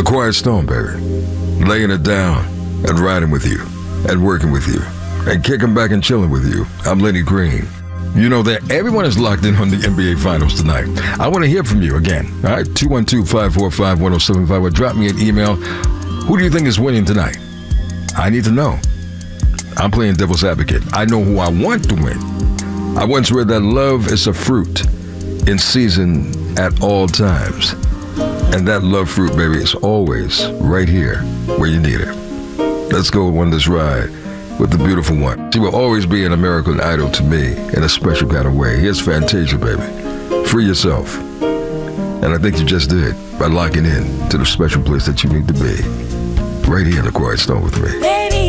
The Quiet Storm, baby. Laying it down and riding with you and working with you and kicking back and chilling with you. I'm Lenny Green. You know that everyone is locked in on the NBA Finals tonight. I want to hear from you again. All right, 212-545-1075 or drop me an email. Who do you think is winning tonight? I need to know. I'm playing devil's advocate. I know who I want to win. I once read that love is a fruit in season at all times. And that love fruit, baby, is always right here where you need it. Let's go on this ride with the beautiful one. She will always be an American Idol to me in a special kind of way. Here's Fantasia, baby. Free yourself. And I think you just did by locking in to the special place that you need to be. Right here in the Quiet Storm with me.